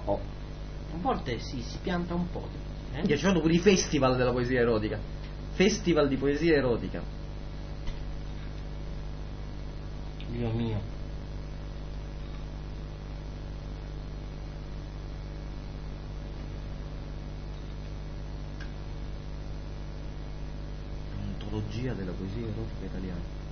Oh. A volte si pianta un po'. Ci sono pure i festival della poesia erotica. Festival di poesia erotica. Dio mio. Antologia della poesia erotica italiana.